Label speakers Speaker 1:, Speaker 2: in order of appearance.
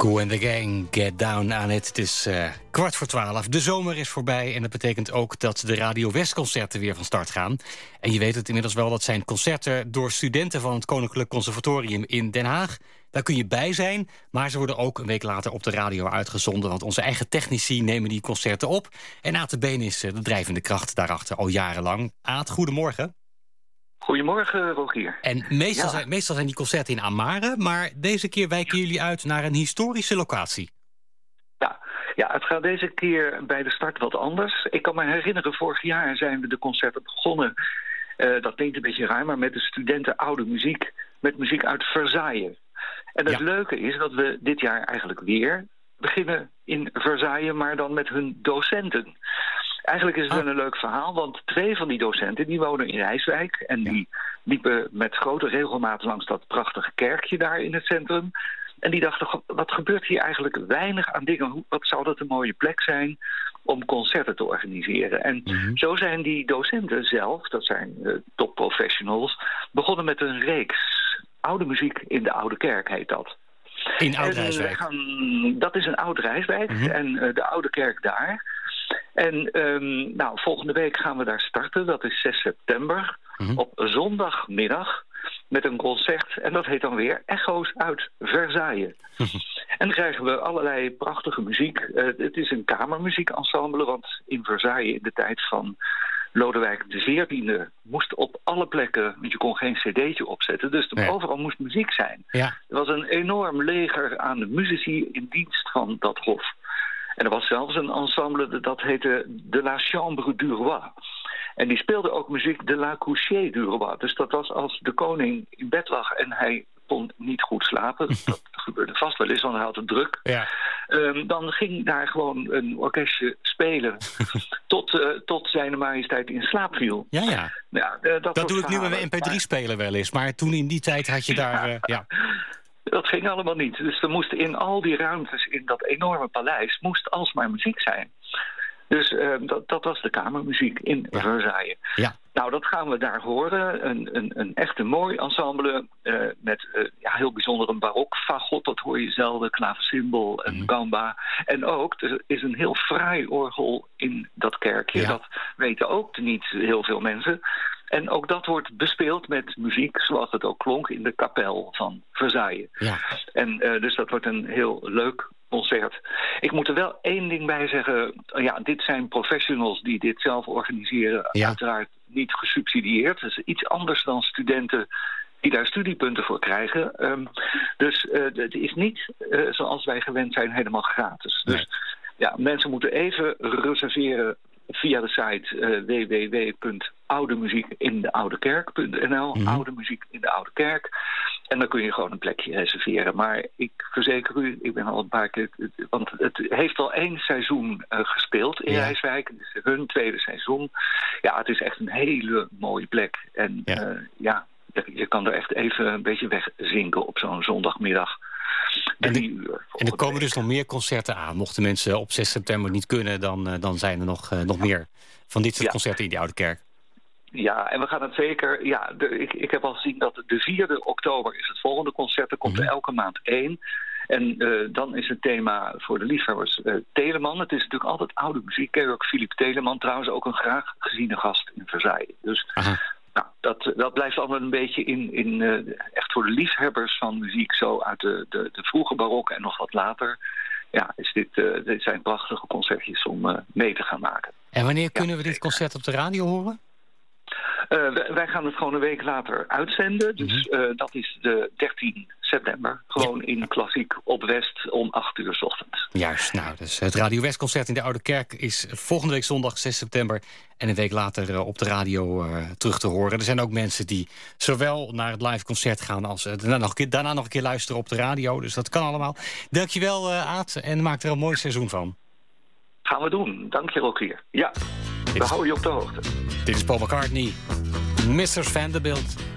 Speaker 1: Kool and the Gang, Get Down on It. Het is 11:15. De zomer is voorbij en dat betekent ook dat de Radio West-concerten weer van start gaan. En je weet het inmiddels wel, dat zijn concerten door studenten van het Koninklijk Conservatorium in Den Haag. Daar kun je bij zijn, maar ze worden ook een week later op de radio uitgezonden. Want onze eigen technici nemen die concerten op. En Aad de Been is de drijvende kracht daarachter al jarenlang. Aad, goedemorgen.
Speaker 2: Goedemorgen, Rogier.
Speaker 1: En meestal zijn die concerten in Amare, maar deze keer wijken jullie uit naar een historische locatie.
Speaker 2: Ja, het gaat deze keer bij de start wat anders. Ik kan me herinneren, vorig jaar zijn we de concerten begonnen. Dat klinkt een beetje raar, maar met de studenten oude muziek. Met muziek uit Versailles. En het leuke is dat we dit jaar eigenlijk weer beginnen in Versailles, maar dan met hun docenten. Eigenlijk is het wel een leuk verhaal, want 2 van die docenten die wonen in Rijswijk. En die liepen met grote regelmaat langs dat prachtige kerkje daar in het centrum. En die dachten, wat gebeurt hier eigenlijk weinig aan dingen? Wat zou dat een mooie plek zijn om concerten te organiseren? En zo zijn die docenten zelf, dat zijn topprofessionals, begonnen met een reeks. Oude muziek in de Oude Kerk heet dat.
Speaker 1: In Oud-Rijswijk?
Speaker 2: Dat is een Oud-Rijswijk en de Oude Kerk daar. En volgende week gaan we daar starten. Dat is 6 september. Op zondagmiddag met een concert. En dat heet dan weer Echo's uit Versailles. En dan krijgen we allerlei prachtige muziek. Het is een kamermuziekensemble. Want in Versailles in de tijd van Lodewijk XIV moest op alle plekken, want je kon geen cd'tje opzetten. Dus overal moest muziek zijn. Ja. Er was een enorm leger aan de muzici in dienst van dat hof. En er was zelfs een ensemble dat heette De la Chambre du Roi. En die speelde ook muziek De la Couchée du Roi. Dus dat was als de koning in bed lag en hij kon niet goed slapen. Dat gebeurde vast wel eens, want hij had het druk. Ja. Dan ging daar gewoon een orkestje spelen tot zijn majesteit in slaap viel. Dat
Speaker 1: doe ik nu met mijn mp3-speler wel eens. Maar toen in die tijd had je daar...
Speaker 2: Dat ging allemaal niet. Dus er moest in al die ruimtes in dat enorme paleis moest alsmaar muziek zijn. Dus dat was de kamermuziek in Versailles. Ja. Nou, dat gaan we daar horen. Een echt een mooi ensemble met heel bijzonder een barok fagot. Dat hoor je zelden, klavecimbal en gamba. En ook, er is een heel fraai orgel in dat kerkje. Ja. Dat weten ook niet heel veel mensen. En ook dat wordt bespeeld met muziek, zoals het ook klonk in de kapel van Versailles. Ja. En dus dat wordt een heel leuk concert. Ik moet er wel 1 ding bij zeggen. Dit zijn professionals die dit zelf organiseren. Ja. Uiteraard niet gesubsidieerd. Dat is iets anders dan studenten die daar studiepunten voor krijgen. Dus het is niet, zoals wij gewend zijn, helemaal gratis. Dus mensen moeten even reserveren via de site www.oudemuziekindeoudekerk.nl. Oude muziek in de Oude Kerk. En dan kun je gewoon een plekje reserveren. Maar ik verzeker u, ik ben al een paar keer... Want het heeft al 1 seizoen gespeeld in Rijswijk. Het is hun 2e seizoen. Ja, het is echt een hele mooie plek. En je kan er echt even een beetje wegzinken op zo'n zondagmiddag.
Speaker 1: En er komen dus nog meer concerten aan. Mochten mensen op 6 september niet kunnen, dan zijn er nog meer van dit soort concerten in die Oude Kerk.
Speaker 2: Ja, en we gaan het zeker... ik heb al gezien dat de 4e oktober is het volgende concert. Er komt er elke maand 1. En dan is het thema voor de liefhebbers Telemann. Het is natuurlijk altijd oude muziek. Ken je ook Philip Telemann, trouwens ook een graag geziene gast in Versailles. Dus... dat blijft allemaal een beetje in echt voor de liefhebbers van muziek, zo uit de vroege barok en nog wat later. Ja, dit zijn prachtige concertjes om mee te gaan maken.
Speaker 1: En wanneer kunnen we dit concert op de radio horen?
Speaker 2: Wij gaan het gewoon een week later uitzenden. Dus dat is de 13 september. Gewoon in Klassiek op West om 8:00 's ochtends.
Speaker 1: Juist, dus het Radio West concert in de Oude Kerk is volgende week zondag 6 september. En een week later op de radio terug te horen. Er zijn ook mensen die zowel naar het live concert gaan als daarna nog een keer luisteren op de radio. Dus dat kan allemaal. Dankjewel Aad en maak er een mooi seizoen van.
Speaker 2: Gaan we doen. Dank je ook hier. Ja, we houden je op de hoogte.
Speaker 1: Dit is Paul McCartney, Mr. Vanderbilt.